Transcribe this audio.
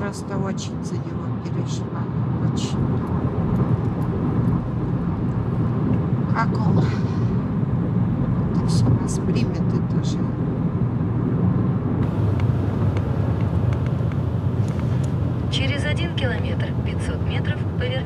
просто очень за него переживаю. Очень. Как он это все воспримет, это же. Через 1 километр 500 метров поверните.